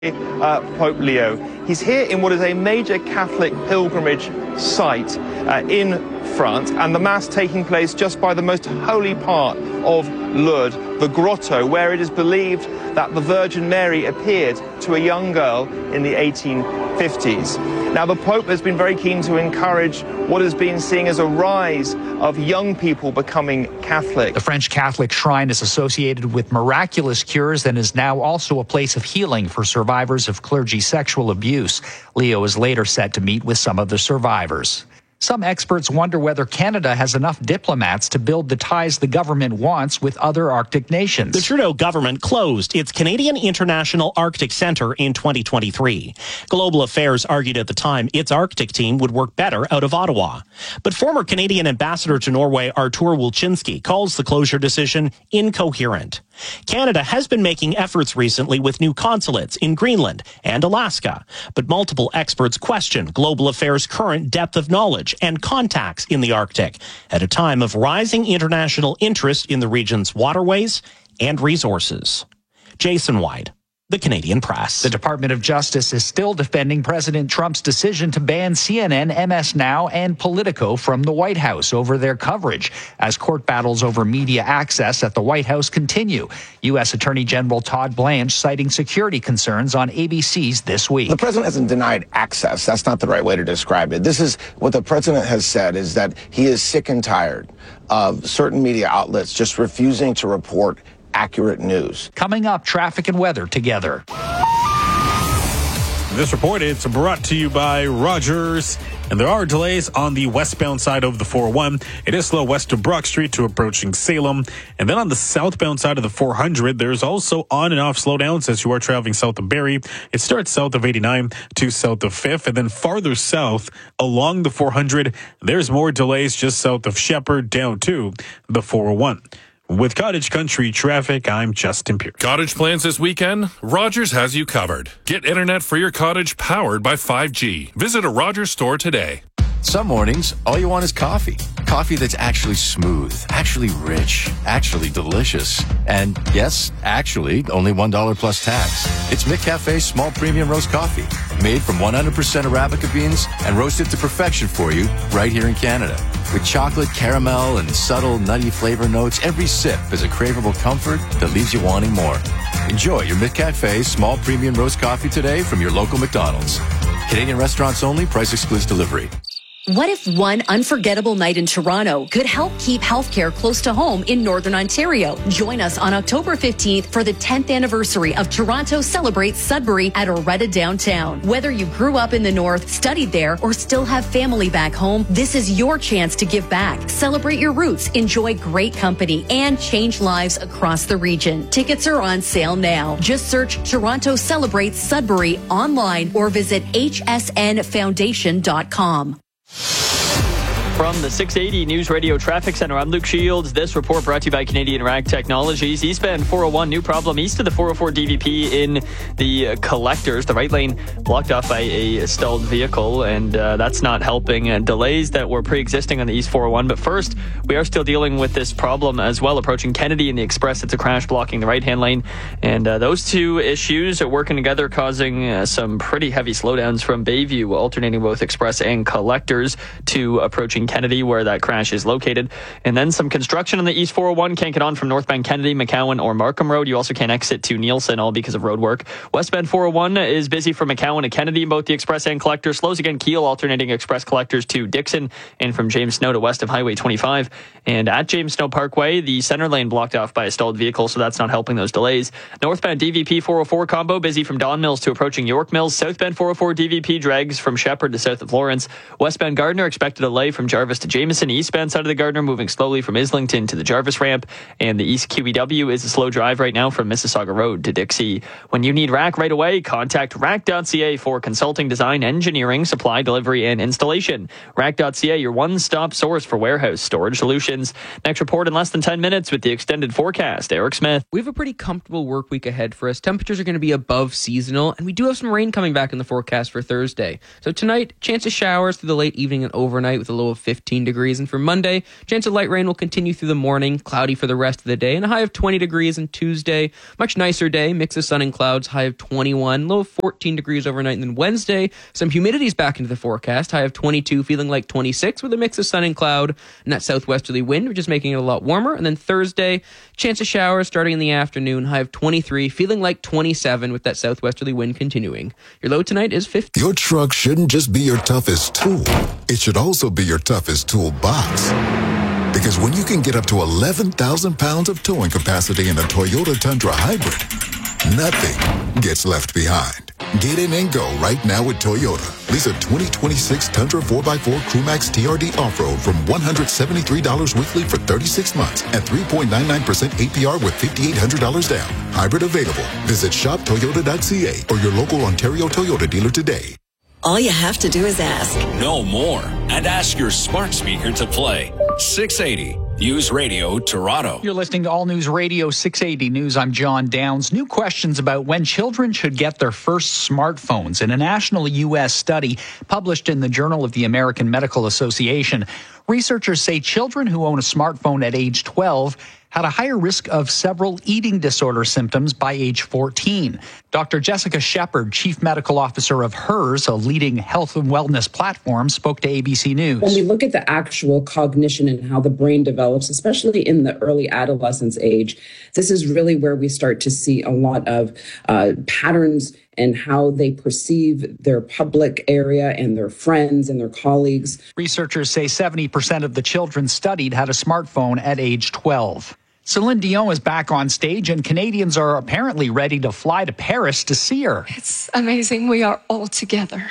Pope Leo. He's here in what is a major Catholic pilgrimage site in France, and the Mass taking place just by the most holy part of Lourdes, the grotto, where it is believed that the Virgin Mary appeared to a young girl in the 1850s. Now, the Pope has been very keen to encourage what has been seen as a rise of young people becoming Catholic. The French Catholic shrine is associated with miraculous cures and is now also a place of healing for survivors of clergy sexual abuse. Leo is later set to meet with some of the survivors. Some experts wonder whether Canada has enough diplomats to build the ties the government wants with other Arctic nations. The Trudeau government closed its Canadian International Arctic Centre in 2023. Global Affairs argued at the time its Arctic team would work better out of Ottawa. But former Canadian ambassador to Norway, Artur Wilczynski, calls the closure decision incoherent. Canada has been making efforts recently with new consulates in Greenland and Alaska, but multiple experts question Global Affairs' current depth of knowledge and contacts in the Arctic at a time of rising international interest in the region's waterways and resources. Jason White, The Canadian Press. The Department of Justice is still defending President Trump's decision to ban CNN, MS Now, and Politico from the White House over their coverage as court battles over media access at the White House continue. U.S. Attorney General Todd Blanche citing security concerns on ABC's This Week. The president hasn't denied access. That's not the right way to describe it. This is what the president has said, is that he is sick and tired of certain media outlets just refusing to report accurate news. Coming up, traffic and weather together. This report is brought to you by Rogers. And there are delays on the westbound side of the 401. It is slow west of Brock Street to approaching Salem. And then on the southbound side of the 400, there's also on and off slowdowns as you are traveling south of Barrie. It starts south of 89 to south of 5th. And then farther south along the 400, there's more delays just south of Shepherd down to the 401. With Cottage Country Traffic, I'm Justin Pierce. Cottage plans this weekend? Rogers has you covered. Get internet for your cottage powered by 5G. Visit a Rogers store today. Some mornings, all you want is coffee. Coffee that's actually smooth, actually rich, actually delicious. And yes, actually, only $1 plus tax. It's McCafe's small premium roast coffee, made from 100% Arabica beans and roasted to perfection for you right here in Canada. With chocolate, caramel, and subtle nutty flavor notes, every sip is a craveable comfort that leaves you wanting more. Enjoy your McCafe small premium roast coffee today from your local McDonald's. Canadian restaurants only, price excludes delivery. What if one unforgettable night in Toronto could help keep healthcare close to home in Northern Ontario? Join us on October 15th for the 10th anniversary of Toronto Celebrates Sudbury at Oretta Downtown. Whether you grew up in the North, studied there, or still have family back home, this is your chance to give back. Celebrate your roots, enjoy great company, and change lives across the region. Tickets are on sale now. Just search Toronto Celebrates Sudbury online or visit hsnfoundation.com. From the 680 News Radio Traffic Center, I'm Luke Shields. This report brought to you by Canadian Rag Technologies. Eastbound 401, new problem east of the 404 DVP in the collectors. The right lane blocked off by a stalled vehicle, and that's not helping. Delays that were pre-existing on the East 401. But first, we are still dealing with this problem as well. Approaching Kennedy in the Express, it's a crash blocking the right-hand lane. And those two issues are working together, causing some pretty heavy slowdowns from Bayview, alternating both Express and collectors to approaching Kennedy, where that crash is located. And then some construction on the East 401. Can't get on from northbound Kennedy, McCowan, or Markham Road. You also can't exit to Nielsen, all because of road work. Westbound 401 is busy from McCowan to Kennedy in both the Express and Collector. Slows again Kiel, alternating Express Collectors to Dixon, and from James Snow to west of Highway 25. And at James Snow Parkway, the center lane blocked off by a stalled vehicle, so that's not helping those delays. Northbound DVP 404 combo busy from Don Mills to approaching York Mills. Southbound 404 DVP drags from Shepherd to south of Lawrence. Westbound Gardner expected a delay from Jarvis to Jameson. Eastbound side of the Gardner moving slowly from Islington to the Jarvis ramp. And the East QEW is a slow drive right now from Mississauga Road to Dixie. When you need RAC right away, contact RAC.ca for consulting, design, engineering, supply, delivery, and installation. RAC.ca, your one-stop source for warehouse storage solutions. Next report in less than 10 minutes with the extended forecast. Eric Smith. We have a pretty comfortable work week ahead for us. Temperatures are going to be above seasonal, and we do have some rain coming back in the forecast for Thursday. So tonight, chance of showers through the late evening and overnight with a low of 15 degrees. And for Monday, chance of light rain will continue through the morning, cloudy for the rest of the day, and a high of 20 degrees. And Tuesday, much nicer day, mix of sun and clouds, high of 21, low of 14 degrees overnight. And then Wednesday, some humidity's back into the forecast, high of 22, feeling like 26 with a mix of sun and cloud and that southwesterly wind, which is making it a lot warmer. And then Thursday, chance of showers starting in the afternoon, high of 23, feeling like 27 with that southwesterly wind continuing. Your low tonight is 50. Your truck shouldn't just be your toughest tool. It should also be your toughest toolbox. Because when you can get up to 11,000 pounds of towing capacity in a Toyota Tundra Hybrid, nothing gets left behind. Get in and go right now with Toyota. Lease a 2026 Tundra 4x4 Crewmax TRD Off-Road from $173 weekly for 36 months at 3.99% APR with $5,800 down. Hybrid available. Visit shoptoyota.ca or your local Ontario Toyota dealer today. All you have to do is ask. No more. And ask your smart speaker to play 680 News Radio Toronto. You're listening to All News Radio 680 News. I'm John Downs. New questions about when children should get their first smartphones. In a national U.S. study published in the Journal of the American Medical Association, researchers say children who own a smartphone at age 12 had a higher risk of several eating disorder symptoms by age 14. Dr. Jessica Shepard, Chief Medical Officer of HERS, a leading health and wellness platform, spoke to ABC News. When we look at the actual cognition and how the brain develops, especially in the early adolescence age, this is really where we start to see a lot of patterns and how they perceive their public area and their friends and their colleagues. Researchers say 70% of the children studied had a smartphone at age 12. Celine Dion is back on stage, and Canadians are apparently ready to fly to Paris to see her. It's amazing we are all together.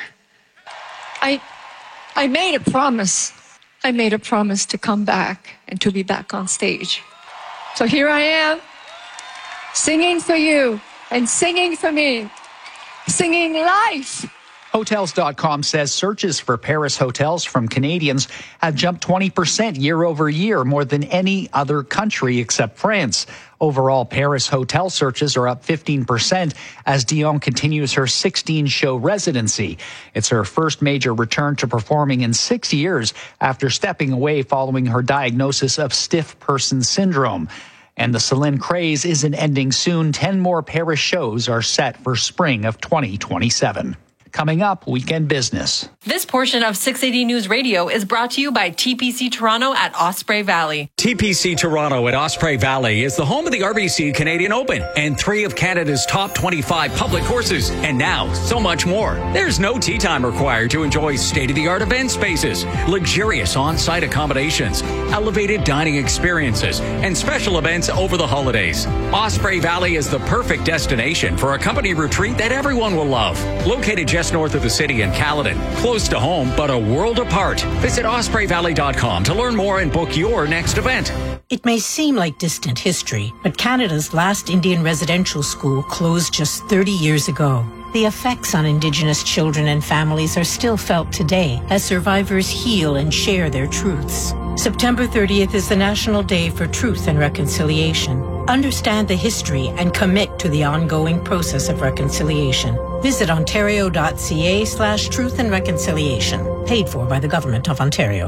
I made a promise. I made a promise to come back and to be back on stage. So here I am, singing for you and singing for me, singing life. Hotels.com says searches for Paris hotels from Canadians have jumped 20% year over year, more than any other country except France. Overall, Paris hotel searches are up 15% as Dion continues her 16-show residency. It's her first major return to performing in 6 years after stepping away following her diagnosis of stiff person syndrome. And the Celine craze isn't ending soon. 10 more Paris shows are set for spring of 2027. Coming up, Weekend Business. This portion of 680 News Radio is brought to you by TPC Toronto at Osprey Valley. TPC Toronto at Osprey Valley is the home of the RBC Canadian Open and 3 of Canada's top 25 public courses. And now, so much more. There's no tee time required to enjoy state-of-the-art event spaces, luxurious on-site accommodations, elevated dining experiences, and special events over the holidays. Osprey Valley is the perfect destination for a company retreat that everyone will love. Located just north of the city in Caledon, close to home, but a world apart. Visit ospreyvalley.com to learn more and book your next event. It may seem like distant history, but Canada's last Indian residential school closed just 30 years ago. The effects on Indigenous children and families are still felt today as survivors heal and share their truths. September 30th is the National Day for Truth and Reconciliation. Understand the history and commit to the ongoing process of reconciliation. Visit ontario.ca/truth and reconciliation. Paid for by the Government of Ontario.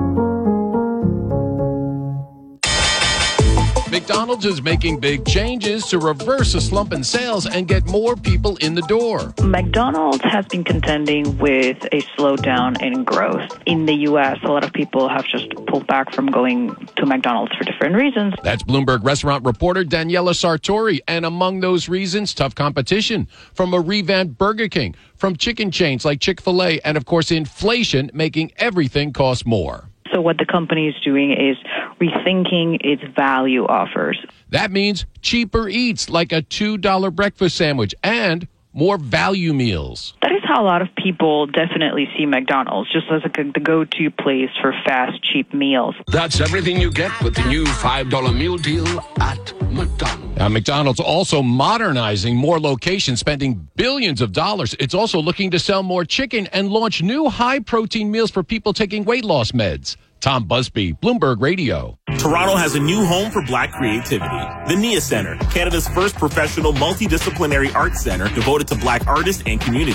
McDonald's is making big changes to reverse a slump in sales and get more people in the door. McDonald's has been contending with a slowdown in growth. In the U.S., a lot of people have just pulled back from going to McDonald's for different reasons. That's Bloomberg restaurant reporter Daniela Sartori. And among those reasons, tough competition from a revamped Burger King, from chicken chains like Chick-fil-A, and of course inflation making everything cost more. So what the company is doing is rethinking its value offers. That means cheaper eats like a $2 breakfast sandwich and more value meals. That is how a lot of people definitely see McDonald's, just as the go-to place for fast, cheap meals. That's everything you get with the new $5 meal deal at McDonald's. Now, McDonald's also modernizing more locations, spending billions of dollars. It's also looking to sell more chicken and launch new high-protein meals for people taking weight loss meds. Tom Busby, Bloomberg Radio. Toronto has a new home for Black creativity. The NIA Center, Canada's first professional multidisciplinary arts center devoted to Black artists and communities.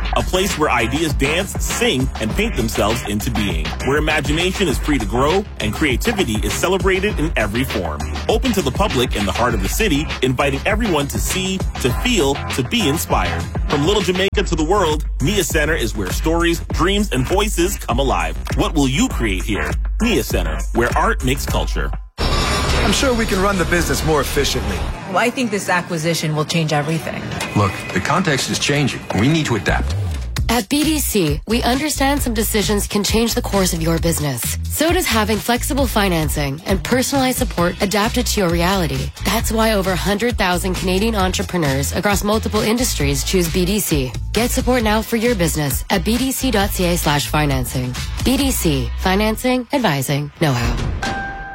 a place where ideas dance, sing, and paint themselves into being, where imagination is free to grow and creativity is celebrated in every form. Open to the public in the heart of the city, inviting everyone to see, to feel, to be inspired. From Little Jamaica to the world, Nia Center is where stories, dreams, and voices come alive. What will you create here? Nia Center, where art makes culture. I'm sure we can run the business more efficiently. Well, I think this acquisition will change everything. Look, the context is changing. We need to adapt. At BDC, we understand some decisions can change the course of your business. So does having flexible financing and personalized support adapted to your reality. That's why over 100,000 Canadian entrepreneurs across multiple industries choose BDC. Get support now for your business at bdc.ca/financing. BDC, financing, advising, know-how.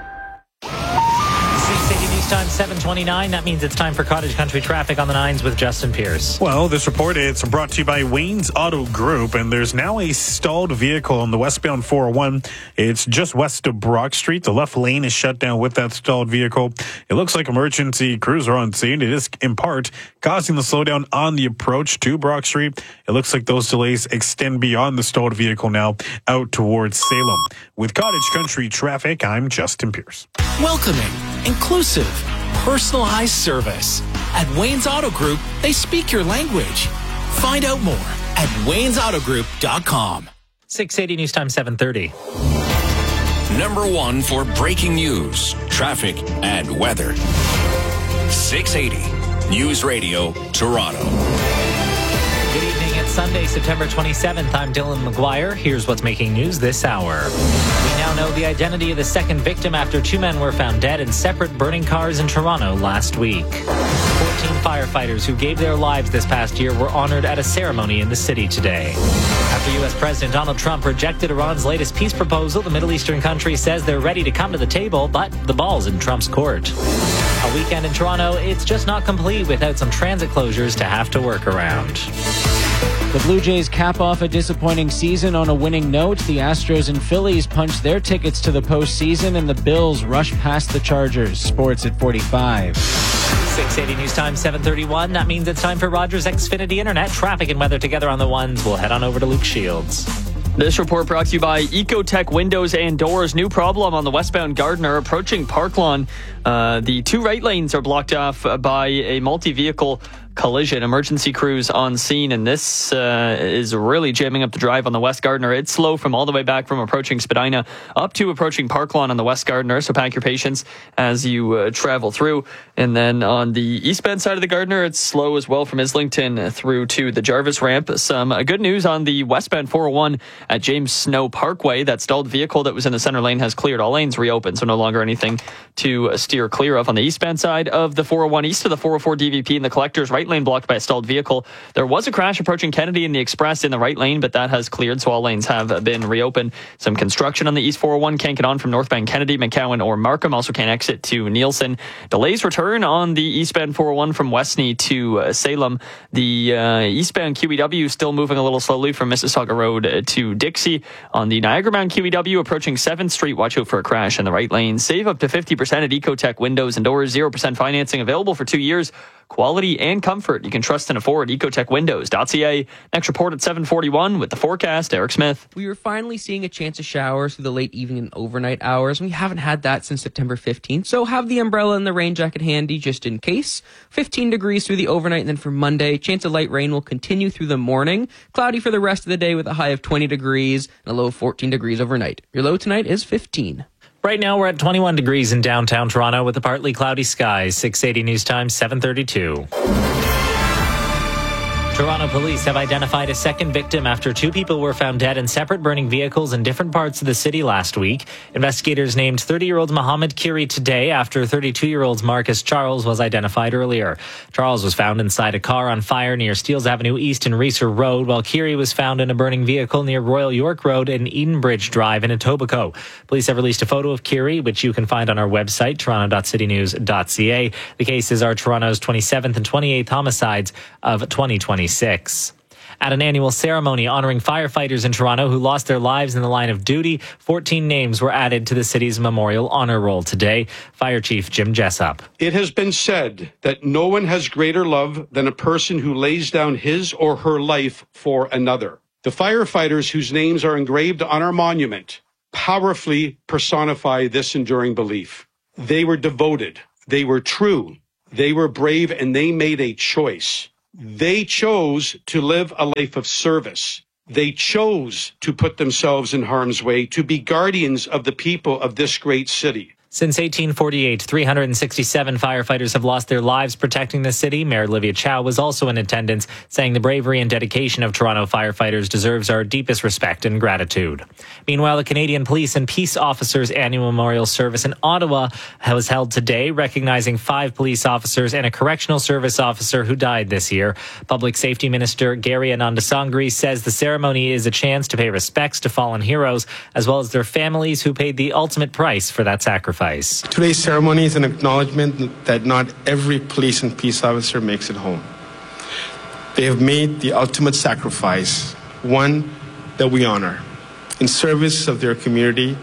Time 7:29. That means it's time for Cottage Country Traffic on the 9s with Justin Pierce. Well, this report is brought to you by Wayne's Auto Group, and there's now a stalled vehicle on the westbound 401. It's just west of Brock Street. The left lane is shut down with that stalled vehicle. It looks like emergency crews are on scene. It is in part causing the slowdown on the approach to Brock Street. It looks like those delays extend beyond the stalled vehicle now out towards Salem. With Cottage Country Traffic, I'm Justin Pierce. Welcoming, inclusive, personalized service. At Wayne's Auto Group, they speak your language. Find out more at waynesautogroup.com. 680 News Time 7:30. Number 1 for breaking news, traffic, and weather. 680 News Radio, Toronto. Good evening. It's Sunday, September 27th. I'm Dylan McGuire. Here's what's making news this hour. We now know the identity of the second victim after 2 men were found dead in separate burning cars in Toronto last week. 14 firefighters who gave their lives this past year were honored at a ceremony in the city today. After U.S. President Donald Trump rejected Iran's latest peace proposal, the Middle Eastern country says they're ready to come to the table, but the ball's in Trump's court. A weekend in Toronto, it's just not complete without some transit closures to have to work around. The Blue Jays cap off a disappointing season on a winning note. The Astros and Phillies punch their tickets to the postseason, and the Bills rush past the Chargers. Sports at 45. 680 News Time 7:31. That means it's time for Rogers Xfinity Internet. Traffic and weather together on the 1s. We'll head on over to Luke Shields. This report brought to you by Ecotech Windows and Doors. New problem on the westbound Gardiner approaching Park Lawn. The 2 right lanes are blocked off by a multi-vehicle collision. Emergency crews on scene, and this is really jamming up the drive on the West Gardiner. It's slow from all the way back from approaching Spadina up to approaching Park Lawn on the West Gardiner, so pack your patience as you travel through. And then on the eastbound side of the Gardiner, it's slow as well from Islington through to the Jarvis ramp. Some good news on the westbound 401 at James Snow Parkway. That stalled vehicle that was in the center lane has cleared. All lanes reopened, so no longer anything to steer clear of. On the eastbound side of the 401 east of the 404 DVP and the Collectors, right lane blocked by a stalled vehicle. There was a crash approaching Kennedy in the Express in the right lane, but that has cleared, so all lanes have been reopened. Some construction on the East 401. Can't get on from northbound Kennedy, McCowan, or Markham. Also can't exit to Nielsen. Delays return on the eastbound 401 from Westney to Salem. The eastbound QEW still moving a little slowly from Mississauga Road to Dixie. On the Niagara-bound QEW approaching 7th Street, watch out for a crash in the right lane. Save up to 50% at Ecotech Windows and Doors. 0% financing available for 2 years. Quality and comfort you can trust and afford. EcotechWindows.ca. Next report at 7:41 with the forecast. Eric Smith. We were finally seeing a chance of showers through the late evening and overnight hours. We haven't had that since September 15th, so have the umbrella and the rain jacket handy just in case. 15 degrees through the overnight, and then for Monday, chance of light rain will continue through the morning. Cloudy for the rest of the day with a high of 20 degrees and a low of 14 degrees overnight. Your low tonight is 15. Right now, we're at 21 degrees in downtown Toronto with a partly cloudy skies. 680 News Time, 7:32. Toronto police have identified a second victim after 2 people were found dead in separate burning vehicles in different parts of the city last week. Investigators named 30-year-old Mohammed Kiri today after 32-year-old Marcus Charles was identified earlier. Charles was found inside a car on fire near Steeles Avenue East and Reeser Road, while Kiri was found in a burning vehicle near Royal York Road and Edenbridge Drive in Etobicoke. Police have released a photo of Kiri, which you can find on our website, toronto.citynews.ca. The cases are Toronto's 27th and 28th homicides of 2026. At an annual ceremony honoring firefighters in Toronto who lost their lives in the line of duty, 14 names were added to the city's Memorial Honor Roll today. Fire Chief Jim Jessup. It has been said that no one has greater love than a person who lays down his or her life for another. The firefighters whose names are engraved on our monument powerfully personify this enduring belief. They were devoted, they were true, they were brave, and they made a choice. They chose to live a life of service. They chose to put themselves in harm's way, to be guardians of the people of this great city. Since 1848, 367 firefighters have lost their lives protecting the city. Mayor Olivia Chow was also in attendance, saying the bravery and dedication of Toronto firefighters deserves our deepest respect and gratitude. Meanwhile, the Canadian Police and Peace Officers Annual Memorial Service in Ottawa was held today, recognizing 5 police officers and a correctional service officer who died this year. Public Safety Minister Gary Anandasangri says the ceremony is a chance to pay respects to fallen heroes, as well as their families who paid the ultimate price for that sacrifice. Today's ceremony is an acknowledgement that not every police and peace officer makes it home. They have made the ultimate sacrifice, one that we honor, in service of their community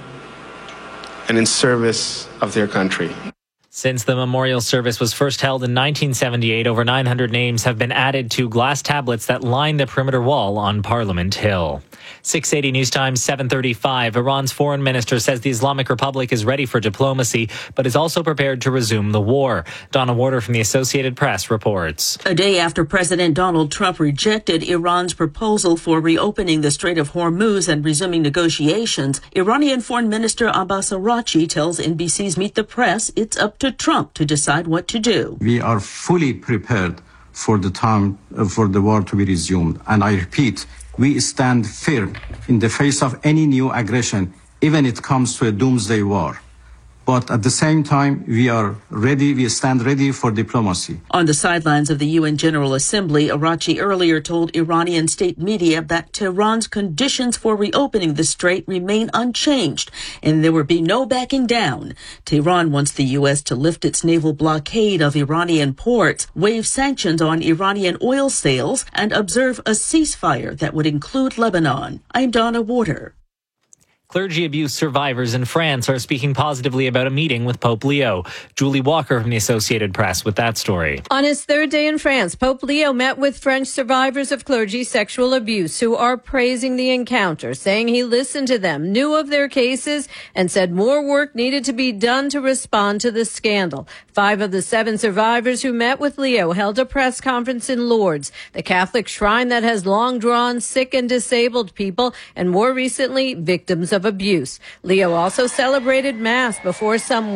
and in service of their country. Since the memorial service was first held in 1978, over 900 names have been added to glass tablets that line the perimeter wall on Parliament Hill. 680 News Time, 7:35. Iran's foreign minister says the Islamic Republic is ready for diplomacy, but is also prepared to resume the war. Donna Warder from the Associated Press reports. A day after President Donald Trump rejected Iran's proposal for reopening the Strait of Hormuz and resuming negotiations, Iranian Foreign Minister Abbas Araghchi tells NBC's Meet the Press it's up to Trump to decide what to do. We are fully prepared for the time for the war to be resumed. And I repeat, we stand firm in the face of any new aggression, even if it comes to a doomsday war. But at the same time, we stand ready for diplomacy. On the sidelines of the UN General Assembly, Araghchi earlier told Iranian state media that Tehran's conditions for reopening the strait remain unchanged, and there will be no backing down. Tehran wants the U.S. to lift its naval blockade of Iranian ports, waive sanctions on Iranian oil sales, and observe a ceasefire that would include Lebanon. I'm Donna Warder. Clergy abuse survivors in France are speaking positively about a meeting with Pope Leo. Julie Walker from the Associated Press with that story. On his third day in France, Pope Leo met with French survivors of clergy sexual abuse who are praising the encounter, saying he listened to them, knew of their cases, and said more work needed to be done to respond to the scandal. 5 of the 7 survivors who met with Leo held a press conference in Lourdes, the Catholic shrine that has long drawn sick and disabled people, and more recently, victims of abuse. Leo also celebrated Mass before some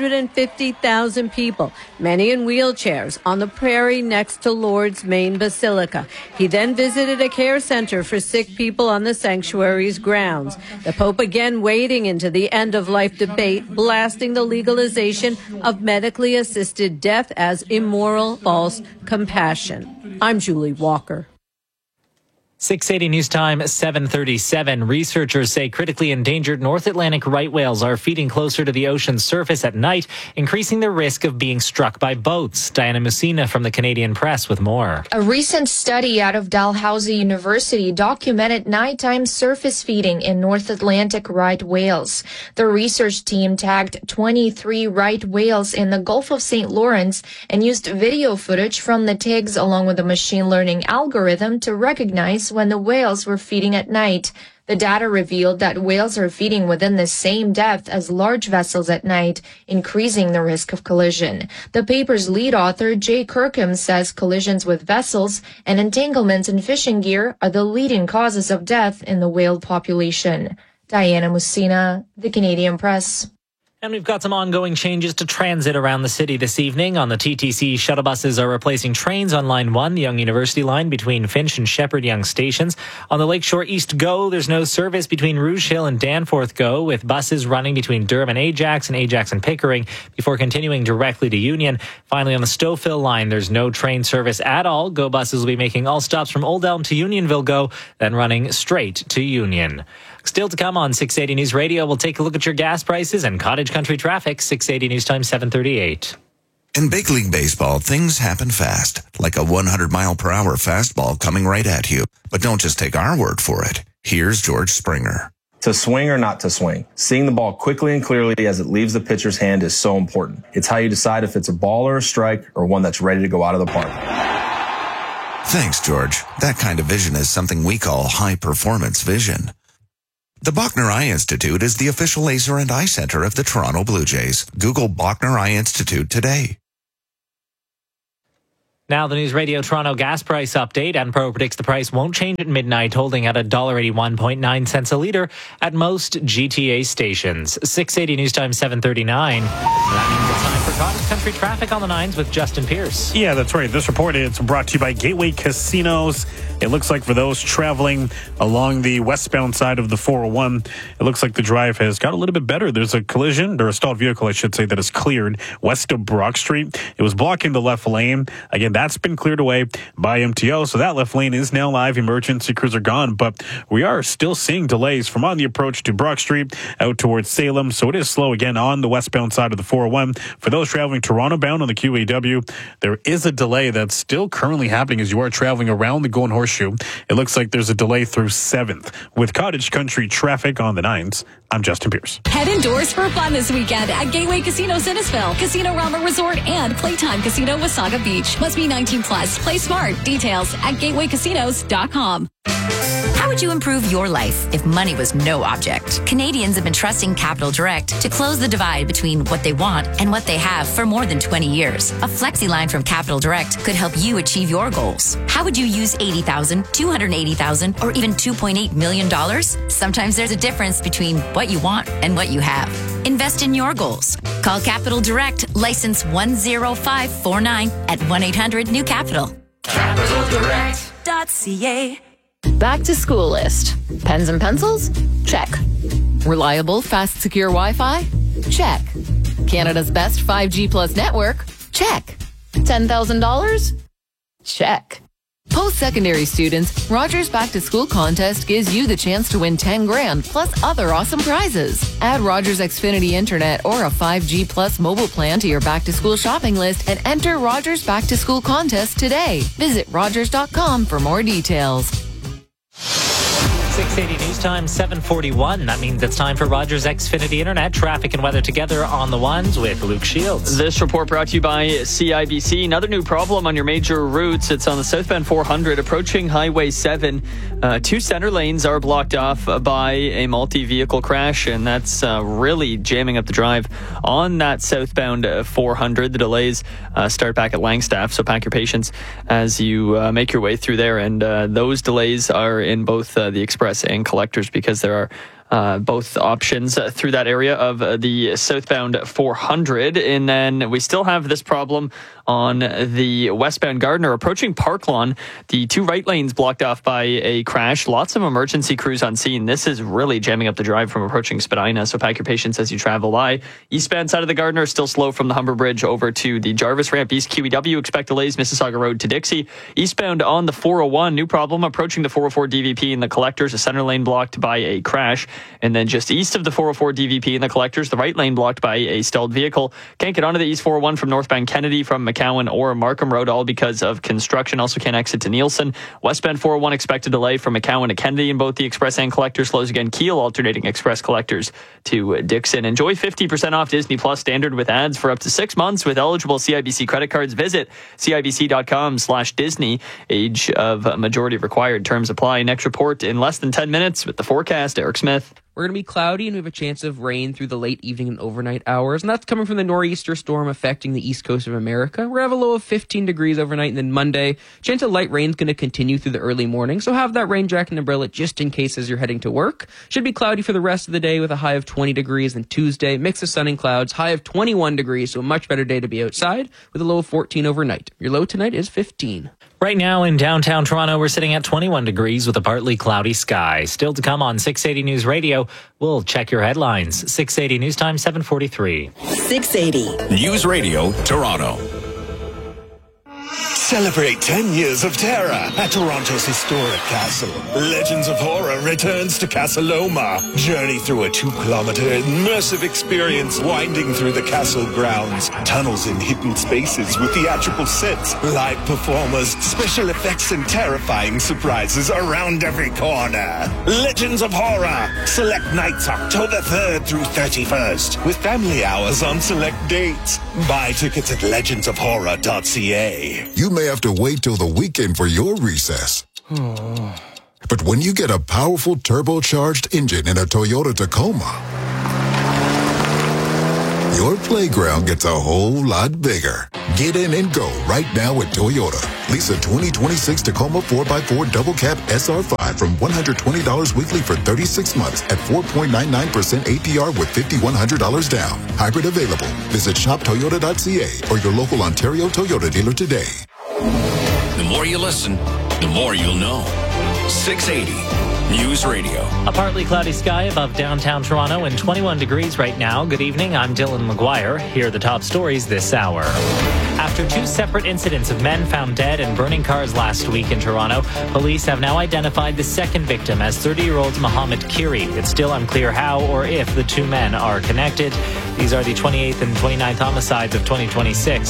150,000 people, many in wheelchairs, on the prairie next to Lourdes' main basilica. He then visited a care center for sick people on the sanctuary's grounds. The Pope again wading into the end-of-life debate, blasting the legalization of medically assisted death as immoral, false compassion. I'm Julie Walker. 680 News Time, 7:37. Researchers say critically endangered North Atlantic right whales are feeding closer to the ocean's surface at night, increasing the risk of being struck by boats. Diana Musina from the Canadian Press with more. A recent study out of Dalhousie University documented nighttime surface feeding in North Atlantic right whales. The research team tagged 23 right whales in the Gulf of St. Lawrence and used video footage from the tags along with a machine learning algorithm to recognize when the whales were feeding at night. The data revealed that whales are feeding within the same depth as large vessels at night, increasing the risk of collision. The paper's lead author, Jay Kirkham, says collisions with vessels and entanglements in fishing gear are the leading causes of death in the whale population. Diana Musina, The Canadian Press. And we've got some ongoing changes to transit around the city this evening. On the TTC, shuttle buses are replacing trains on Line 1, the Yonge University line, between Finch and Shepherd Yonge stations. On the Lakeshore East GO, there's no service between Rouge Hill and Danforth GO, with buses running between Durham and Ajax and Pickering before continuing directly to Union. Finally, on the Stouffville line, there's no train service at all. GO buses will be making all stops from Old Elm to Unionville GO, then running straight to Union. Still to come on 680 News Radio, we'll take a look at your gas prices and cottage country traffic. 680 News Time, 7:38. In big league baseball, things happen fast, like a 100-mile-per-hour fastball coming right at you. But don't just take our word for it. Here's George Springer. To swing or not to swing, seeing the ball quickly and clearly as it leaves the pitcher's hand is so important. It's how you decide if it's a ball or a strike or one that's ready to go out of the park. Thanks, George. That kind of vision is something we call high-performance vision. The Bachner Eye Institute is the official laser and eye center of the Toronto Blue Jays. Google Bachner Eye Institute today. Now the News Radio Toronto gas price update. Enpro predicts the price won't change at midnight, holding at $1.81.9 a litre at most GTA stations. 680 News Time 7:39. That means it's time for Cottage Country traffic on the 9s with Justin Pierce. Yeah, that's right. This report is brought to you by Gateway Casinos. It looks like for those traveling along the westbound side of the 401, it looks like the drive has got a little bit better. There's a collision, or a stalled vehicle, I should say, that is cleared west of Brock Street. It was blocking the left lane. Again, that's been cleared away by MTO, so that left lane is now live. Emergency crews are gone, but we are still seeing delays from on the approach to Brock Street out towards Salem, so it is slow again on the westbound side of the 401. For those traveling Toronto bound on the QEW, there is a delay that's still currently happening as you are traveling around the Golden Horseshoe. It looks like there's a delay through 7th. With Cottage Country traffic on the 9s, I'm Justin Pierce. Head indoors for fun this weekend at Gateway Casino Innisfil, Casino Rama Resort, and Playtime Casino Wasaga Beach. Must be 19 plus. Play smart. Details at gatewaycasinos.com. How would you improve your life if money was no object? Canadians have been trusting Capital Direct to close the divide between what they want and what they have for more than 20 years. A flexi line from Capital Direct could help you achieve your goals. How would you use $80,000, $280,000, or even $2.8 million? Sometimes there's a difference between what you want and what you have. Invest in your goals. Call Capital Direct, license 10549 at 1-800-NEW-CAPITAL. CapitalDirect.ca. Back to school list. Pens and pencils? Check. Reliable, fast, secure Wi-Fi? Check. Canada's best 5G plus network? Check. $10,000? Check. Post-secondary students, Rogers Back to School contest gives you the chance to win $10,000 plus other awesome prizes. Add Rogers Xfinity Internet or a 5G plus mobile plan to your Back to School shopping list and enter Rogers Back to School contest today. Visit Rogers.com for more details. 680 News Time 7:41. That means it's time for Rogers Xfinity Internet. Traffic and weather together on the ones with Luke Shields. This report brought to you by CIBC. Another new problem on your major routes. It's on the southbound 400 approaching Highway 7. 2 center lanes are blocked off by a multi-vehicle crash, and that's really jamming up the drive on that southbound 400. The delays start back at Langstaff, so pack your patience as you make your way through there. And those delays are in both the express and collectors because there are both options through that area of the southbound 400. And then we still have this problem on the westbound Gardiner approaching Park Lawn. The 2 right lanes blocked off by a crash. Lots of emergency crews on scene. This is really jamming up the drive from approaching Spadina, so pack your patience as you travel by. Eastbound side of the Gardiner is still slow from the Humber Bridge over to the Jarvis ramp. East QEW, expect delays Mississauga Road to Dixie. Eastbound on the 401, new problem approaching the 404 DVP in the collectors, a center lane blocked by a crash. And then just east of the 404 DVP in the collectors, the right lane blocked by a stalled vehicle. Can't get onto the East 401 from northbound Kennedy, from McCowan or Markham Road, all because of construction. Also can't exit to Nielsen. Westbound 401 expected delay from McCowan to Kennedy in both the express and collectors. Slows again Kiel, alternating express collectors to Dixon. Enjoy 50% off Disney Plus standard with ads for up to 6 months with eligible CIBC credit cards. Visit CIBC.com/Disney. Age of majority required. Terms apply. Next report in less than 10 minutes with the forecast. Eric Smith. We're going to be cloudy, and we have a chance of rain through the late evening and overnight hours, and that's coming from the nor'easter storm affecting the east coast of America. We're going to have a low of 15 degrees overnight, and then Monday, chance of light rain is going to continue through the early morning, so have that rain jacket and umbrella just in case as you're heading to work. Should be cloudy for the rest of the day with a high of 20 degrees, and Tuesday, mix of sun and clouds, high of 21 degrees, so a much better day to be outside with a low of 14 overnight. Your low tonight is 15. Right now in downtown Toronto, we're sitting at 21 degrees with a partly cloudy sky. Still to come on 680 News Radio. We'll check your headlines. 680 News Time 7:43. 680 News Radio Toronto. Celebrate 10 years of terror at Toronto's historic castle. Legends of Horror returns to Casa Loma. Journey through a 2-kilometer immersive experience winding through the castle grounds. Tunnels in hidden spaces with theatrical sets, live performers, special effects, and terrifying surprises around every corner. Legends of Horror. Select nights October 3rd through 31st with family hours on select dates. Buy tickets at legendsofhorror.ca. You may have to wait till the weekend for your recess. But when you get a powerful turbocharged engine in a Toyota Tacoma, your playground gets a whole lot bigger. Get in and go right now at Toyota. Lease a 2026 Tacoma 4x4 double cab SR5 from $120 weekly for 36 months at 4.99% APR with $5,100 down. Hybrid available. Visit shoptoyota.ca or your local Ontario Toyota dealer today. The more you listen, the more you'll know. 680 News Radio. A partly cloudy sky above downtown Toronto and 21 degrees right now. Good evening, I'm Dylan McGuire. Here are the top stories this hour. After 2 separate incidents of men found dead and burning cars last week in Toronto, police have now identified the second victim as 30-year-old Mohammed Kiri. It's still unclear how or if the 2 men are connected. These are the 28th and 29th homicides of 2026.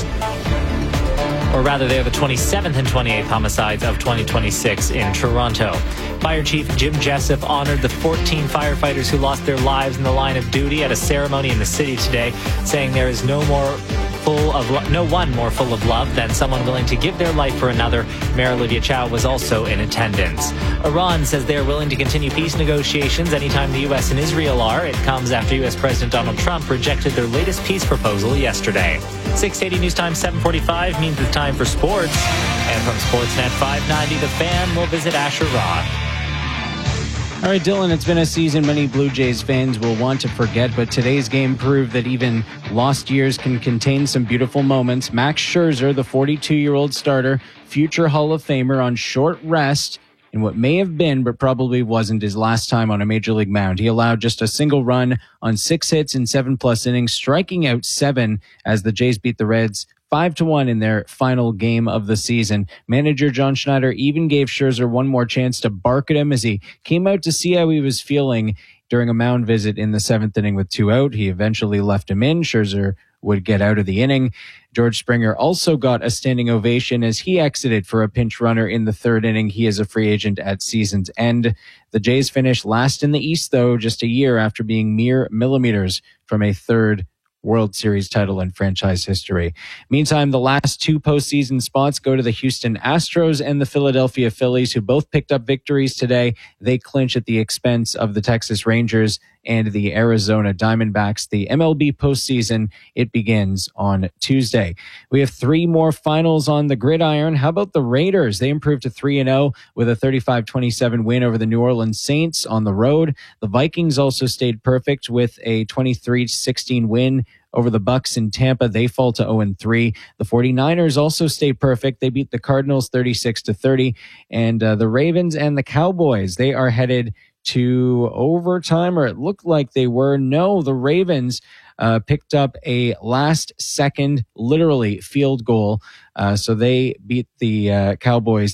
Or rather, they are the 27th and 28th homicides of 2026 in Toronto. Fire Chief Jim Jessup honored the 14 firefighters who lost their lives in the line of duty at a ceremony in the city today, saying there is no one more full of love than someone willing to give their life for another. Mayor Olivia Chow was also in attendance. Iran says they are willing to continue peace negotiations anytime the U.S. and Israel are. It comes after U.S. President Donald Trump rejected their latest peace proposal yesterday. 680 News Time 7:45 means it's time for sports. And from Sportsnet 590, The Fan will visit Asher Roth. All right, Dylan, it's been a season many Blue Jays fans will want to forget, but today's game proved that even lost years can contain some beautiful moments. Max Scherzer, the 42-year-old starter, future Hall of Famer on short rest in what may have been, but probably wasn't, his last time on a major league mound. He allowed just a single run on 6 hits in 7+ innings, striking out 7 as the Jays beat the Reds 5-1 in their final game of the season. Manager John Schneider even gave Scherzer one more chance to bark at him as he came out to see how he was feeling during a mound visit in the 7th inning with 2 out. He eventually left him in. Scherzer would get out of the inning. George Springer also got a standing ovation as he exited for a pinch runner in the 3rd inning. He is a free agent at season's end. The Jays finished last in the East, though, just a year after being mere millimeters from a 3rd World Series title in franchise history. Meantime, the last 2 postseason spots go to the Houston Astros and the Philadelphia Phillies, who both picked up victories today. They clinch at the expense of the Texas Rangers and the Arizona Diamondbacks. The MLB postseason, it begins on Tuesday. We have 3 more finals on the gridiron. How about the Raiders? They improved to 3-0 with a 35-27 win over the New Orleans Saints on the road. The Vikings also stayed perfect with a 23-16 win over the Bucks in Tampa. They fall to 0-3. The 49ers also stay perfect. They beat the Cardinals 36-30. And the Ravens and the Cowboys, they are headed to overtime, or it looked like they were. No, the Ravens picked up a last-second, literally, field goal. So they beat the Cowboys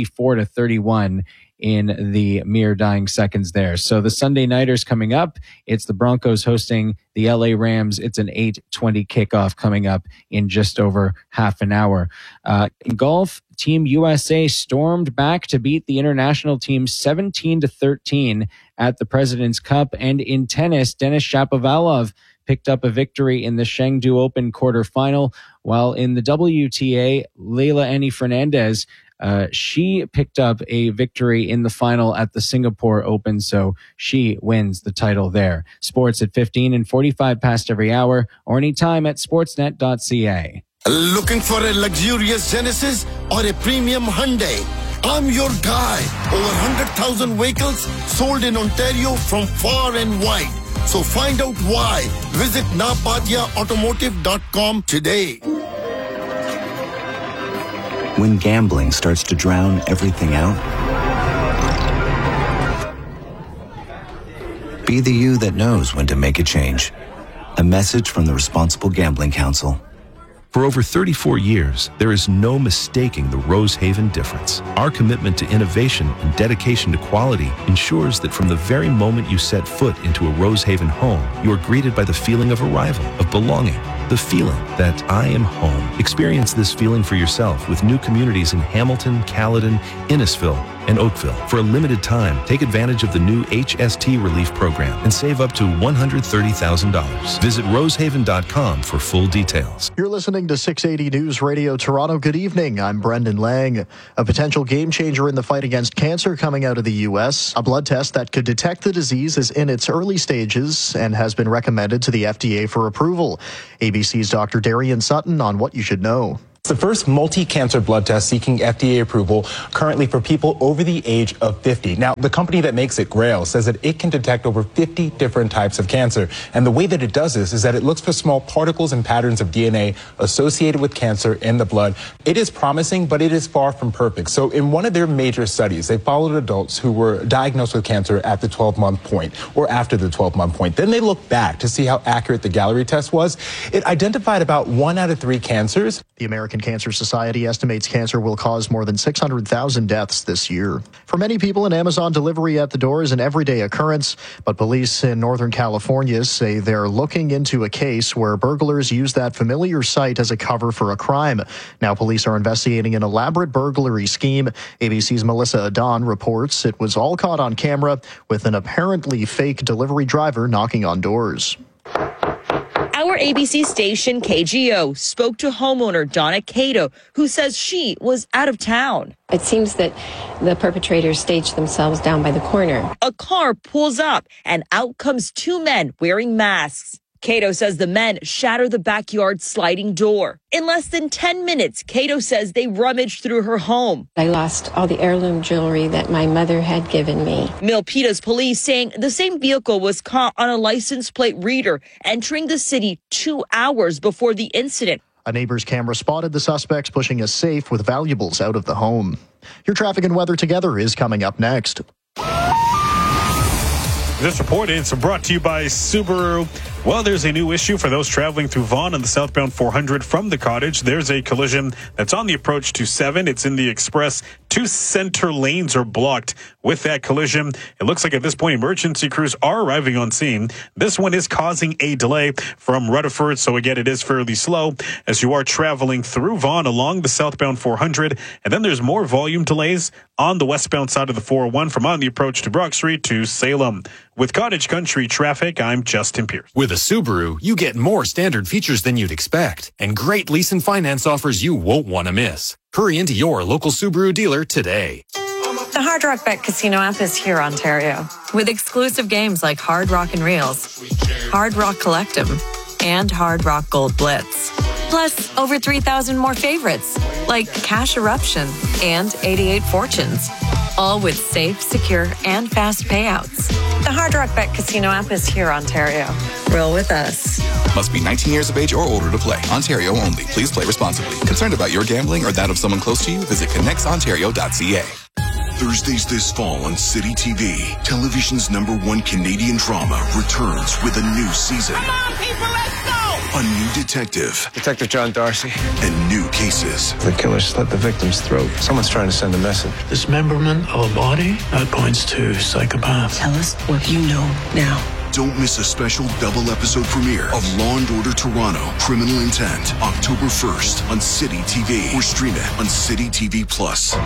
34-31 in the mere dying seconds there. So the Sunday Nighters coming up. It's the Broncos hosting the LA Rams. It's an 8:20 kickoff coming up in just over half an hour. In golf, Team USA stormed back to beat the international team 17-13 at the President's Cup. And in tennis, Denis Shapovalov picked up a victory in the Chengdu Open quarterfinal, while in the WTA, Leila Annie Fernandez, she picked up a victory in the final at the Singapore Open, so she wins the title there. Sports at 15 and 45 past every hour, or anytime at sportsnet.ca. Looking for a luxurious Genesis or a premium Hyundai? I'm your guy. Over 100,000 vehicles sold in Ontario from far and wide. So find out why. Visit napadiaautomotive.com today. When gambling starts to drown everything out, be the you that knows when to make a change. A message from the Responsible Gambling Council. For over 34 years, there is no mistaking the Rosehaven difference. Our commitment to innovation and dedication to quality ensures that from the very moment you set foot into a Rosehaven home, you are greeted by the feeling of arrival, of belonging, the feeling that I am home. Experience this feeling for yourself with new communities in Hamilton, Caledon, Innisfil, and Oakville. For a limited time, take advantage of the new HST Relief Program and save up to $130,000. Visit rosehaven.com for full details. You're listening to 680 News Radio Toronto. Good evening. I'm Brendan Lang. A potential game changer in the fight against cancer coming out of the U.S. A blood test that could detect the disease is in its early stages and has been recommended to the FDA for approval. ABC's Dr. Darian Sutton on what you should know. It's the first multi-cancer blood test seeking FDA approval currently for people over the age of 50. Now, the company that makes it, Grail, says that it can detect over 50 different types of cancer. And the way that it does this is that it looks for small particles and patterns of DNA associated with cancer in the blood. It is promising, but it is far from perfect. So in one of their major studies, they followed adults who were diagnosed with cancer at the 12-month point or after the 12-month point. Then they looked back to see how accurate the Gallery test was. It identified about 1 out of 3 cancers. The American Cancer Society estimates cancer will cause more than 600,000 deaths this year. For many people, an Amazon delivery at the door is an everyday occurrence, but police in Northern California say they're looking into a case where burglars used that familiar site as a cover for a crime. Now police are investigating an elaborate burglary scheme. ABC's Melissa Adon reports it was all caught on camera with an apparently fake delivery driver knocking on doors. Our ABC station, KGO, spoke to homeowner Donna Cato, who says she was out of town. It seems that the perpetrators staged themselves down by the corner. A car pulls up, and out comes 2 men wearing masks. Cato says the men shatter the backyard sliding door. In less than 10 minutes, Cato says they rummaged through her home. I lost all the heirloom jewelry that my mother had given me. Milpitas police saying the same vehicle was caught on a license plate reader entering the city 2 hours before the incident. A neighbor's camera spotted the suspects pushing a safe with valuables out of the home. Your traffic and weather together is coming up next. This report is brought to you by Subaru. Well, there's a new issue for those traveling through Vaughan on the southbound 400 from the Cottage. There's a collision that's on the approach to 7. It's in the Express. 2 center lanes are blocked with that collision. It looks like at this point, emergency crews are arriving on scene. This one is causing a delay from Rutherford. So again, it is fairly slow as you are traveling through Vaughan along the southbound 400. And then there's more volume delays on the westbound side of the 401 from on the approach to Brock Street to Salem. With Cottage Country traffic, I'm Justin Pierce. With a Subaru, you get more standard features than you'd expect and great lease and finance offers you won't want to miss. Hurry into your local Subaru dealer today. The Hard Rock Bet Casino app is here, Ontario, with exclusive games like Hard Rock and Reels, Hard Rock Collectum, and Hard Rock Gold Blitz. Plus, over 3,000 more favorites, like Cash Eruption and 88 Fortunes, all with safe, secure, and fast payouts. The Hard Rock Bet Casino app is here, Ontario. Roll with us. Must be 19 years of age or older to play. Ontario only. Please play responsibly. Concerned about your gambling or that of someone close to you? Visit connectsontario.ca. Thursdays this fall on City TV, television's #1 Canadian drama returns with a new season. Come on, people, let's go! A new detective. Detective John Darcy. And new cases. The killer slit the victim's throat. Someone's trying to send a message. Dismemberment of a body? That points to psychopath. Tell us what you know now. Don't miss a special double episode premiere of Law & Order Toronto, Criminal Intent, October 1st on City TV or stream it on City TV Plus.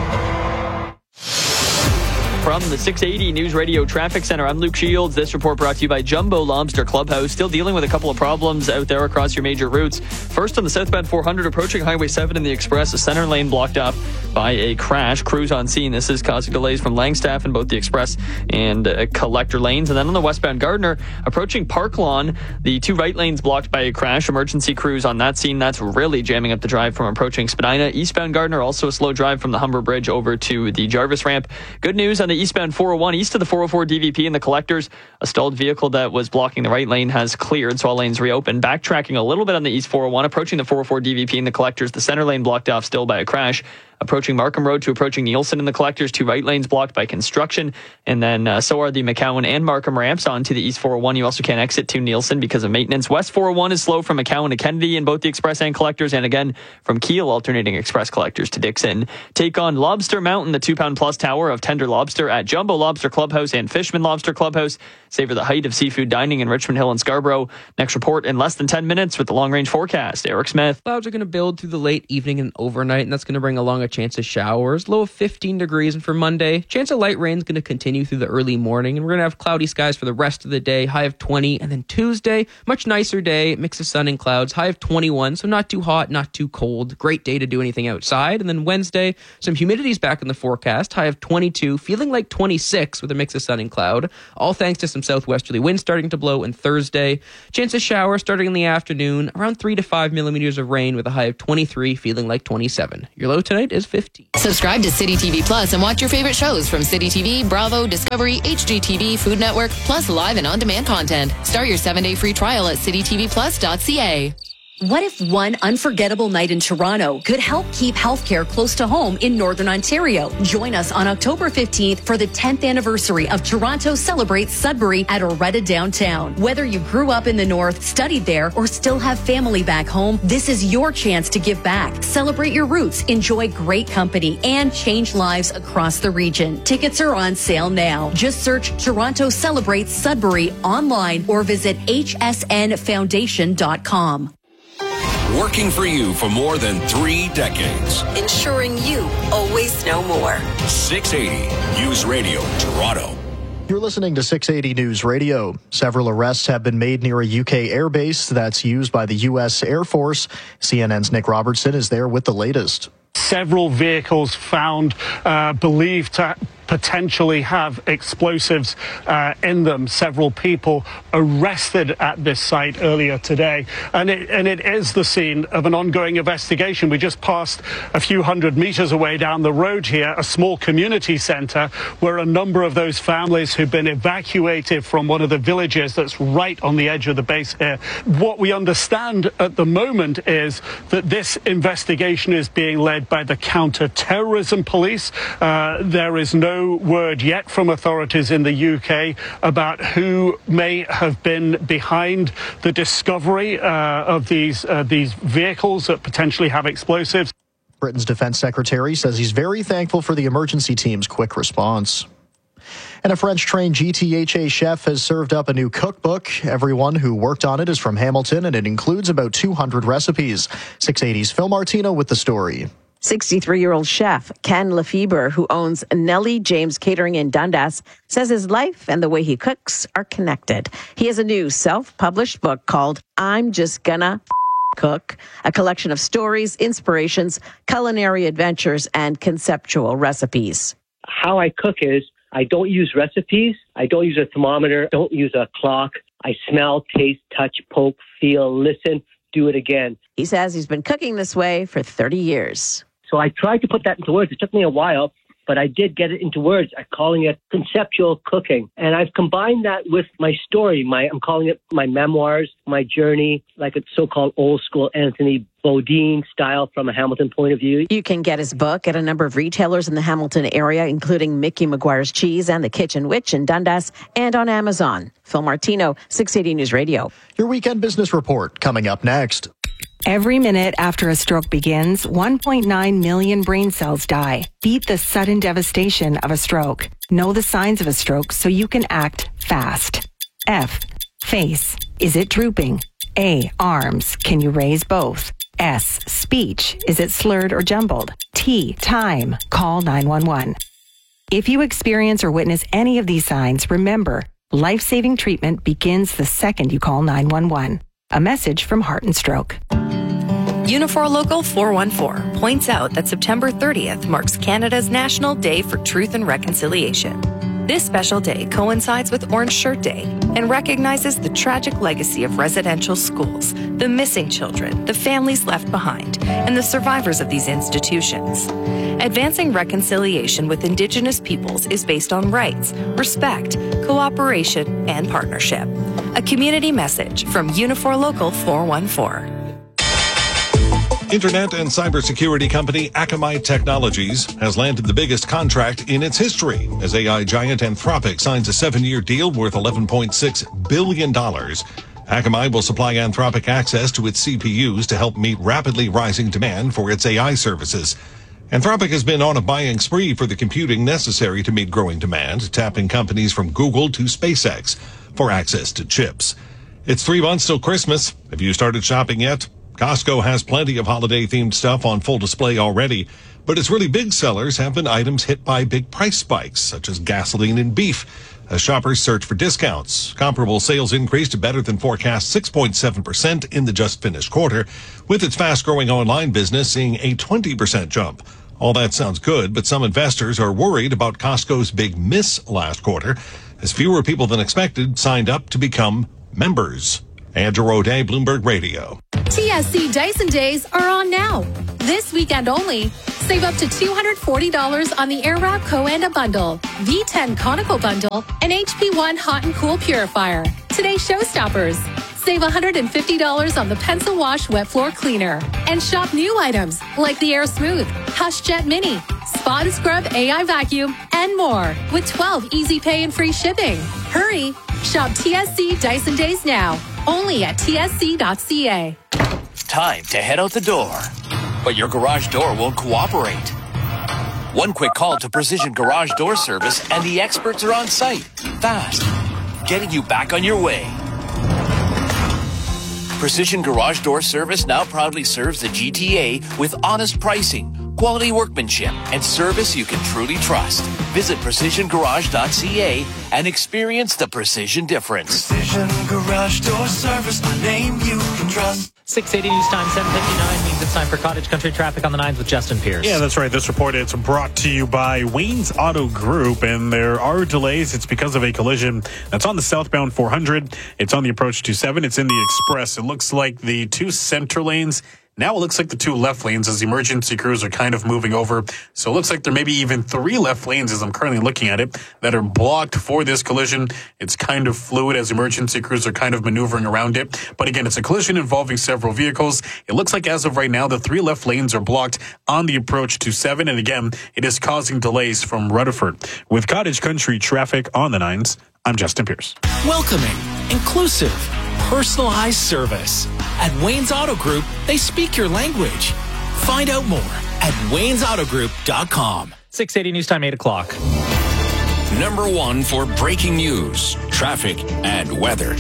From the 680 News Radio Traffic Center, I'm Luke Shields. This report brought to you by Jumbo Lobster Clubhouse. Still dealing with a couple of problems out there across your major routes. First, on the southbound 400 approaching Highway 7 in the Express, a center lane blocked off by a crash. Crews on scene. This is causing delays from Langstaff in both the Express and Collector lanes. And then on the westbound Gardner, approaching Park Lawn, the 2 right lanes blocked by a crash. Emergency crews on that scene. That's really jamming up the drive from approaching Spadina. Eastbound Gardner, also a slow drive from the Humber Bridge over to the Jarvis ramp. Good news on the eastbound 401 east of the 404 DVP and the Collectors. A stalled vehicle that was blocking the right lane has cleared, so all lanes reopened. Backtracking a little bit on the east 401, approaching the 404 DVP and the Collectors. The center lane blocked off still by a crash. approaching Markham Road to approaching Nielsen in the collectors. 2 right lanes blocked by construction. And then so are the McCowan and Markham ramps onto the East 401. You also can't exit to Nielsen because of maintenance. West 401 is slow from McCowan to Kennedy in both the express and collectors. And again, from Kiel alternating express collectors to Dixon. Take on Lobster Mountain, the 2-pound plus tower of tender lobster at Jumbo Lobster Clubhouse and Fishman Lobster Clubhouse. Savor the height of seafood dining in Richmond Hill and Scarborough. Next report in less than 10 minutes with the long-range forecast. Eric Smith. Clouds are going to build through the late evening and overnight, and that's going to bring along a chance of showers. Low of 15 degrees. And for Monday, chance of light rain is going to continue through the early morning, and we're going to have cloudy skies for the rest of the day. High of 20. And then Tuesday, much nicer day. Mix of sun and clouds. High of 21, so not too hot, not too cold. Great day to do anything outside. And then Wednesday, some humidity's back in the forecast. High of 22, feeling like 26 with a mix of sun and cloud. All thanks to some southwesterly winds starting to blow. And Thursday, chance of shower starting in the afternoon, around 3 to 5 millimeters of rain with a high of 23, feeling like 27. Your low tonight is 50. Subscribe to City TV Plus and watch your favorite shows from City TV, Bravo, Discovery, HGTV, Food Network, plus live and on-demand content. Start your 7-day free trial at citytvplus.ca. What if one unforgettable night in Toronto could help keep healthcare close to home in Northern Ontario? Join us on October 15th for the 10th anniversary of Toronto Celebrates Sudbury at Oretta Downtown. Whether you grew up in the North, studied there, or still have family back home, this is your chance to give back. Celebrate your roots, enjoy great company, and change lives across the region. Tickets are on sale now. Just search Toronto Celebrates Sudbury online or visit hsnfoundation.com. Working for you for more than 3 decades. Ensuring you always know more. 680 News Radio, Toronto. You're listening to 680 News Radio. Several arrests have been made near a UK airbase that's used by the U.S. Air Force. CNN's Nick Robertson is there with the latest. Several vehicles found believed to potentially have explosives in them. Several people arrested at this site earlier today. And it is the scene of an ongoing investigation. We just passed a few hundred meters away down the road here, a small community center where a number of those families who've been evacuated from one of the villages that's right on the edge of the base here. What we understand at the moment is that this investigation is being led by the counter-terrorism police. There is no word yet from authorities in the UK about who may have been behind the discovery of these vehicles that potentially have explosives. Britain's defense secretary says he's very thankful for the emergency team's quick response. And a French-trained GTHA chef has served up a new cookbook. Everyone who worked on it is from Hamilton, and it includes about 200 recipes. 680's Phil Martino with the story. 63-year-old chef Ken Lefebvre, who owns Nellie James Catering in Dundas, says his life and the way he cooks are connected. He has a new self-published book called I'm Just Gonna Cook, a collection of stories, inspirations, culinary adventures, and conceptual recipes. How I cook is I don't use recipes. I don't use a thermometer. Don't use a clock. I smell, taste, touch, poke, feel, listen, do it again. He says he's been cooking this way for 30 years. So I tried to put that into words. It took me a while, but I did get it into words. I'm calling it conceptual cooking. And I've combined that with my story. I'm calling it my memoirs, my journey, like a so-called old school Anthony Bourdain style from a Hamilton point of view. You can get his book at a number of retailers in the Hamilton area, including Mickey McGuire's Cheese and The Kitchen Witch in Dundas, and on Amazon. Phil Martino, 680 News Radio. Your weekend business report coming up next. Every minute after a stroke begins, 1.9 million brain cells die. Beat the sudden devastation of a stroke. Know the signs of a stroke so you can act fast. F. Face. Is it drooping? A. Arms. Can you raise both? S. Speech. Is it slurred or jumbled? T. Time. Call 911. If you experience or witness any of these signs, remember, life-saving treatment begins the second you call 911. A message from Heart and Stroke. Unifor Local 414 points out that September 30th marks Canada's National Day for Truth and Reconciliation. This special day coincides with Orange Shirt Day and recognizes the tragic legacy of residential schools, the missing children, the families left behind, and the survivors of these institutions. Advancing reconciliation with Indigenous peoples is based on rights, respect, cooperation, and partnership. A community message from Unifor Local 414. Internet and cybersecurity company Akamai Technologies has landed the biggest contract in its history as AI giant Anthropic signs a 7-year deal worth $11.6 billion. Akamai will supply Anthropic access to its CPUs to help meet rapidly rising demand for its AI services. Anthropic has been on a buying spree for the computing necessary to meet growing demand, tapping companies from Google to SpaceX for access to chips. It's 3 months till Christmas. Have you started shopping yet? Costco has plenty of holiday-themed stuff on full display already, but its really big sellers have been items hit by big price spikes, such as gasoline and beef, as shoppers search for discounts. Comparable sales increased to better than forecast 6.7% in the just-finished quarter, with its fast-growing online business seeing a 20% jump. All that sounds good, but some investors are worried about Costco's big miss last quarter, as fewer people than expected signed up to become members. Andrew O'Day, Bloomberg Radio. TSC Dyson Days are on now. This weekend only. Save up to $240 on the Airwrap Coanda Bundle, V10 Conical Bundle, and HP1 Hot and Cool Purifier. Today's showstoppers. Save $150 on the Pencil Wash Wet Floor Cleaner. And shop new items like the Air Smooth, Hush Jet Mini, Spot and Scrub AI Vacuum, and more with 12 easy pay and free shipping. Hurry! Shop TSC Dyson Days now. Only at tsc.ca. Time to head out the door. But your garage door won't cooperate. One quick call to Precision Garage Door Service and the experts are on site. Fast. Getting you back on your way. Precision Garage Door Service now proudly serves the GTA with honest pricing, quality workmanship, and service you can truly trust. Visit precisiongarage.ca and experience the precision difference. Precision Garage Door Service, a name you can trust. 680 News Time, 7:59 means it's time for Cottage Country Traffic on the 9s with Justin Pierce. Yeah, that's right. This report is brought to you by Wayne's Auto Group, and there are delays. It's because of a collision that's on the southbound 400. It's on the approach to 7. It's in the express. It looks like the 2 center lanes. Now it looks like the 2 left lanes as emergency crews are kind of moving over. So it looks like there may be even 3 left lanes as I'm currently looking at it that are blocked for this collision. It's kind of fluid as emergency crews are kind of maneuvering around it. But again, it's a collision involving several vehicles. It looks like as of right now, the 3 left lanes are blocked on the approach to 7. And again, it is causing delays from Rutherford. With Cottage Country Traffic on the 9s, I'm Justin Pierce. Welcoming, inclusive, personalized service. At Wayne's Auto Group, they speak your language. Find out more at waynesautogroup.com. 680 News Time, 8 o'clock. Number 1 for breaking news, traffic, and weather.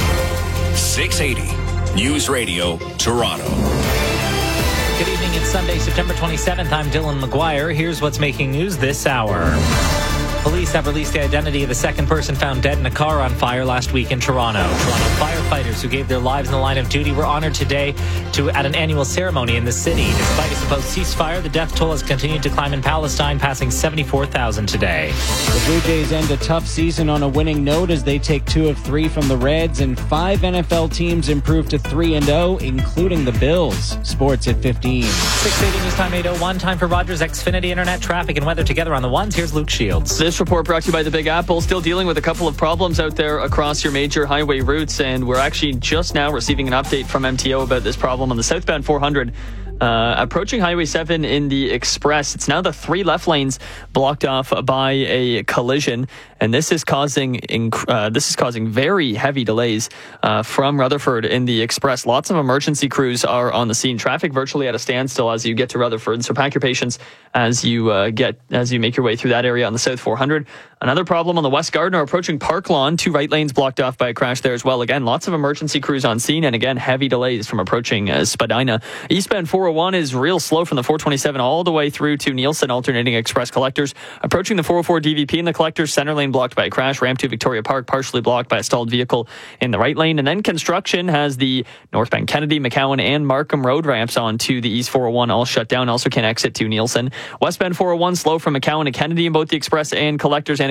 680 News Radio, Toronto. Good evening. It's Sunday, September 27th. I'm Dylan McGuire. Here's what's making news this hour. Police have released the identity of the second person found dead in a car on fire last week in Toronto. Toronto firefighters who gave their lives in the line of duty were honored today at an annual ceremony in the city. Despite a supposed ceasefire, the death toll has continued to climb in Palestine, passing 74,000 today. The Blue Jays end a tough season on a winning note as they take 2 of 3 from the Reds, and 5 NFL teams improve to 3-0, including the Bills. Sports at 15. 680 News Time, 8:01. Time for Rogers Xfinity Internet traffic and weather together on the 1s. Here's Luke Shields. This report brought to you by the Big Apple. Still dealing with a couple of problems out there across your major highway routes, and we're actually just now receiving an update from MTO about this problem on the southbound 400. Approaching Highway 7 in the Express. It's now the 3 left lanes blocked off by a collision, and this is causing very heavy delays from Rutherford in the Express. Lots of emergency crews are on the scene. Traffic virtually at a standstill as you get to Rutherford. So pack your patience as you make your way through that area on the South 400. Another problem on the West Gardiner approaching Park Lawn. 2 right lanes blocked off by a crash there as well. Again, lots of emergency crews on scene, and again, heavy delays from approaching Spadina. Eastbound 401 is real slow from the 427 all the way through to Nielsen, alternating express collectors. Approaching the 404 DVP in the collectors, center lane blocked by a crash. Ramp to Victoria Park partially blocked by a stalled vehicle in the right lane. And then construction has the northbound Kennedy, McCowan, and Markham Road ramps onto the East 401 all shut down. Also can't exit to Nielsen. Westbound 401 slow from McCowan to Kennedy in both the express and collectors, and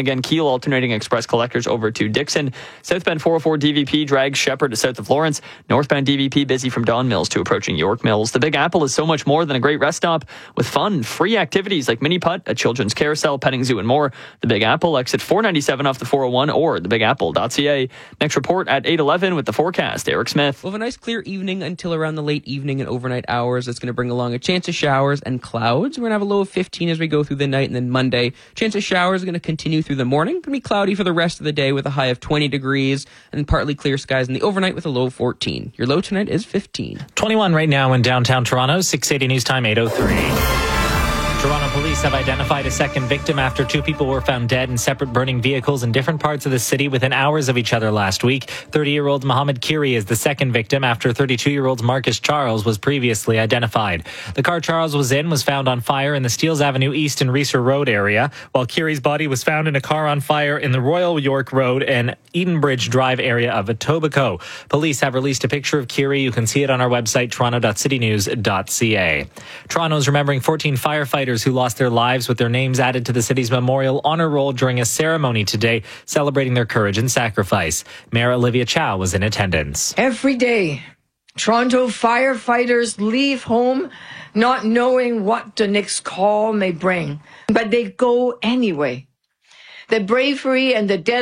again, Keele alternating express collectors over to Dixon. Southbound 404 DVP drags Shepherd to south of Lawrence. Northbound DVP busy from Don Mills to approaching York Mills. The Big Apple is so much more than a great rest stop with fun, free activities like mini putt, a children's carousel, petting zoo, and more. The Big Apple, exit 497 off the 401 or thebigapple.ca. Next report at 8:11 with the forecast. Eric Smith. We'll have a nice clear evening until around the late evening and overnight hours. It's going to bring along a chance of showers and clouds. We're going to have a low of 15 as we go through the night, and then Monday, chance of showers are going to continue through the morning. Going to be cloudy for the rest of the day with a high of 20 degrees and partly clear skies in the overnight with a low of 14. Your low tonight is 15. 21 right now in downtown Toronto. 680 News Time 8:03. Toronto police have identified a second victim after two people were found dead in separate burning vehicles in different parts of the city within hours of each other last week. 30-year-old Mohammed Kiri is the second victim after 32-year-old Marcus Charles was previously identified. The car Charles was in was found on fire in the Steeles Avenue East and Reeser Road area, while Kiri's body was found in a car on fire in the Royal York Road and Edenbridge Drive area of Etobicoke. Police have released a picture of Kiri. You can see it on our website, toronto.citynews.ca. Toronto's remembering 14 firefighters who lost their lives with their names added to the city's memorial honor roll during a ceremony today celebrating their courage and sacrifice. Mayor Olivia Chow was in attendance. Every day, Toronto firefighters leave home not knowing what the next call may bring, but they go anyway. The bravery and the